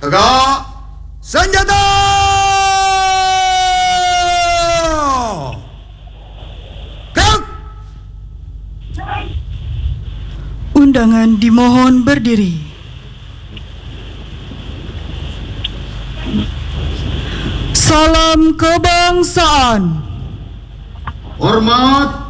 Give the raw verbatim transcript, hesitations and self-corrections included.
Tegak senjata! Gerak! Undangan dimohon berdiri. Salam kebangsaan. Hormat